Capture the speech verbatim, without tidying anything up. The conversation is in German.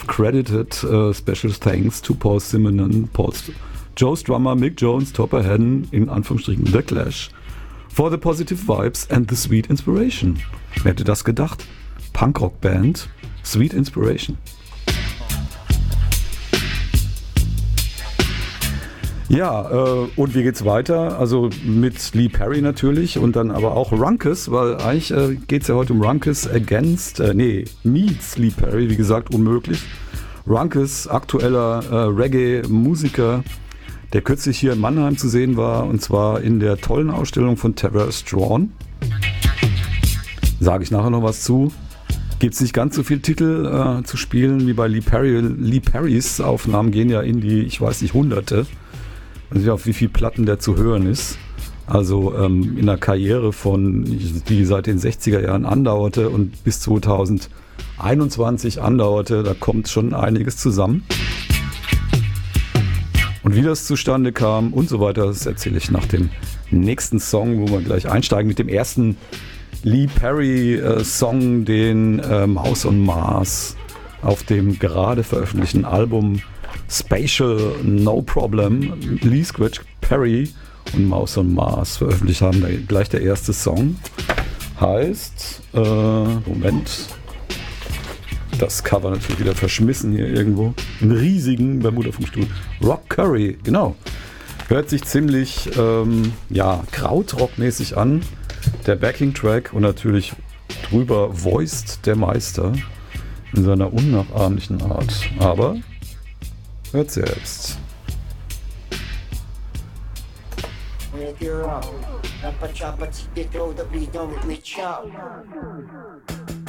credited uh, special thanks to Paul Simonon, Paul's, Joe's drummer Mick Jones, Topper Headon, in Anführungsstrichen The Clash, for the positive vibes and the sweet inspiration. Wer hätte das gedacht? Punkrock-Band, Sweet Inspiration. Ja, äh, und wie geht's weiter? Also mit Lee Perry natürlich und dann aber auch Runckus, weil eigentlich äh, geht's ja heute um Runckus against, äh, nee, meets Lee Perry, wie gesagt, unmöglich. Runckus, aktueller äh, Reggae-Musiker, der kürzlich hier in Mannheim zu sehen war, und zwar in der tollen Ausstellung von Terror Strawn. Sage ich nachher noch was zu. Gibt's nicht ganz so viele Titel äh, zu spielen wie bei Lee Perry. Lee Perrys Aufnahmen gehen ja in die, ich weiß nicht, Hunderte. Ich weiß nicht, auf wie viele Platten der zu hören ist. Also ähm, in einer Karriere von, die seit den sechziger Jahren andauerte und bis zweitausendeinundzwanzig andauerte, da kommt schon einiges zusammen. Und wie das zustande kam und so weiter, das erzähle ich nach dem nächsten Song, wo wir gleich einsteigen mit dem ersten Lee Perry äh, Song, den äh, Mouse on Mars auf dem gerade veröffentlichten Album Spatial No Problem, Lee Scratch Perry und Mouse on Mars veröffentlicht haben. Da gleich der erste Song heißt, äh, Moment, das Cover natürlich wieder verschmissen hier irgendwo, einen riesigen Bermuda-Funkstuhl, Rock Curry, genau. Hört sich ziemlich, ähm, ja, Krautrock-mäßig an, der Backing-Track, und natürlich drüber voiced der Meister in seiner unnachahmlichen Art, aber hört selbst. Dapat dapat si Pedro, the beat don't reach out.